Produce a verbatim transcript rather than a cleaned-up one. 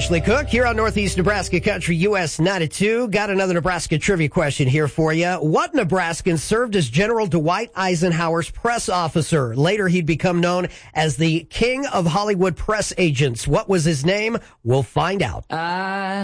Ashley Cook here on Northeast Nebraska Country U S ninety-two. Got another Nebraska trivia question here for you. What Nebraskan served as General Dwight Eisenhower's press officer? Later, he'd become known as the King of Hollywood Press Agents. What was his name? We'll find out. I